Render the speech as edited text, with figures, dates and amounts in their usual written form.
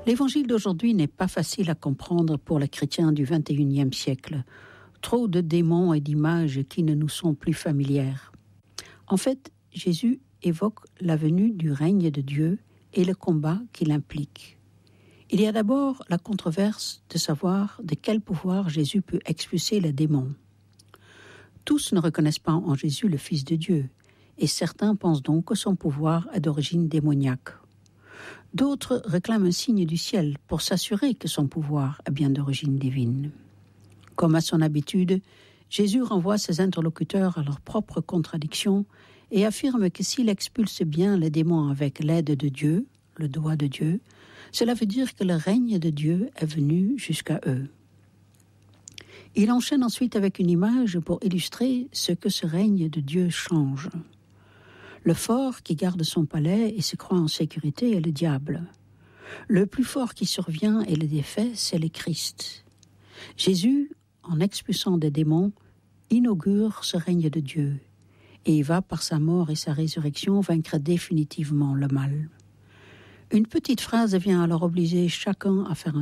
L'évangile d'aujourd'hui n'est pas facile à comprendre pour les chrétiens du XXIe siècle. Trop de démons et d'images qui ne nous sont plus familières. En fait, Jésus évoque la venue du règne de Dieu et le combat qu'il implique. Il y a d'abord la controverse de savoir de quel pouvoir Jésus peut expulser les démons. Tous ne reconnaissent pas en Jésus le Fils de Dieu, et certains pensent donc que son pouvoir est d'origine démoniaque. D'autres réclament un signe du ciel pour s'assurer que son pouvoir est bien d'origine divine. Comme à son habitude, Jésus renvoie ses interlocuteurs à leurs propres contradictions et affirme que s'il expulse bien les démons avec l'aide de Dieu, le doigt de Dieu, cela veut dire que le règne de Dieu est venu jusqu'à eux. Il enchaîne ensuite avec une image pour illustrer ce que ce règne de Dieu change. Le fort qui garde son palais et se croit en sécurité est le diable. Le plus fort qui survient et le défait, c'est le Christ. Jésus, en expulsant des démons, inaugure ce règne de Dieu et il va, par sa mort et sa résurrection, vaincre définitivement le mal. Une petite phrase vient alors obliger chacun à faire un